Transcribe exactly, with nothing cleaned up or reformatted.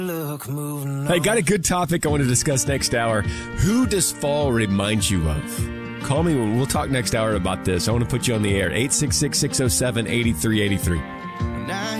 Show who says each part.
Speaker 1: Look, moving
Speaker 2: Hey, got a good topic I want to discuss next hour. Who does fall remind you of? Call me. We'll talk next hour about this. I want to put you on the air. eight six six, six oh seven, eight three eight three.